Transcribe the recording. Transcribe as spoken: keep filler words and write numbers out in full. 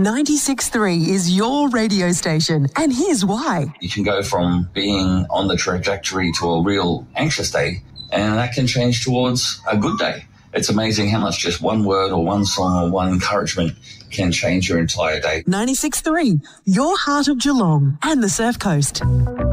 ninety-six point three is your radio station, and here's why. You can go from being on the trajectory to a real anxious day, and that can change towards a good day. It's amazing how much just one word or one song or one encouragement can change your entire day. ninety-six point three, your heart of Geelong and the Surf Coast.